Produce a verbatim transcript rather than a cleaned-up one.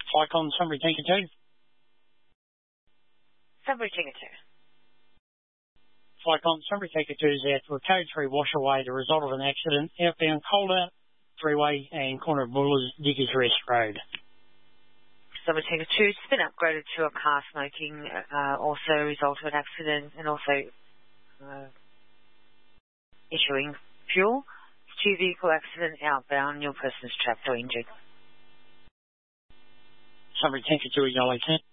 Flycon Sunbury Tanker two. Sunbury Tanker two. Flycon Sunbury Tanker two is out for a code three washaway, the result of an accident outbound Calder, three-way and corner of Bullers, Dickers Rest Road. Sunbury Tanker two, it's been upgraded to a car smoking, uh, also result of an accident and also uh, issuing fuel. Two vehicle accident outbound, your person is trapped or injured. Sunbury Tanker two, Yellow ten.